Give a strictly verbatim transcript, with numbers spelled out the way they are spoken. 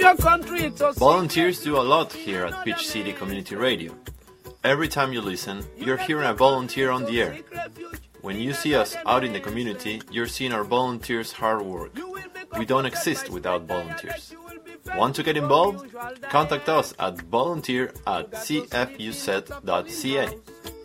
your country to Volunteers do a lot here at Peach City Community Radio. Every time you listen, you're hearing a volunteer on the air. When you see us out in the community, you're seeing our volunteers' hard work. We don't exist without volunteers. Want to get involved? Contact us at volunteer at c f u z dot c a.